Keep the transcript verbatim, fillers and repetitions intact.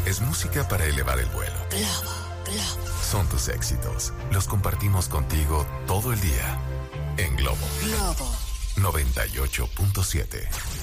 Es música para elevar el vuelo. Globo, Globo. Son tus éxitos. Los compartimos contigo todo el día. En Globo. Globo. noventa y ocho punto siete.